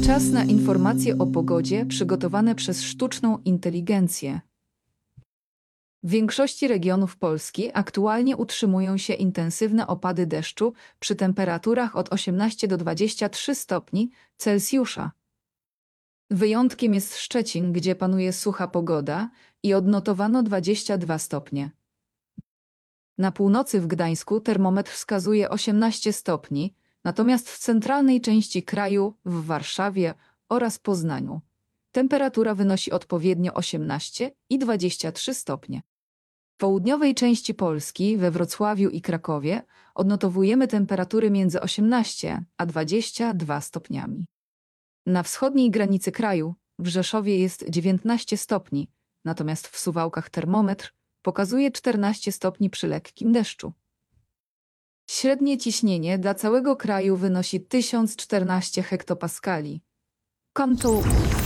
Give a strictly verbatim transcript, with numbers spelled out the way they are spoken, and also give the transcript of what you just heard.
Czas na informacje o pogodzie przygotowane przez sztuczną inteligencję. W większości regionów Polski aktualnie utrzymują się intensywne opady deszczu przy temperaturach od osiemnastu do dwudziestu trzech stopni Celsjusza. Wyjątkiem jest Szczecin, gdzie panuje sucha pogoda i odnotowano dwadzieścia dwa stopnie. Na północy w Gdańsku termometr wskazuje osiemnaście stopni, natomiast w centralnej części kraju, w Warszawie oraz Poznaniu, temperatura wynosi odpowiednio osiemnaście i dwadzieścia trzy stopnie. W południowej części Polski, we Wrocławiu i Krakowie, odnotowujemy temperatury między osiemnaście a dwadzieścia dwa stopniami. Na wschodniej granicy kraju, w Rzeszowie jest dziewiętnaście stopni, natomiast w Suwałkach termometr pokazuje czternaście stopni przy lekkim deszczu. Średnie ciśnienie dla całego kraju wynosi tysiąc czternaście hektopaskali. Control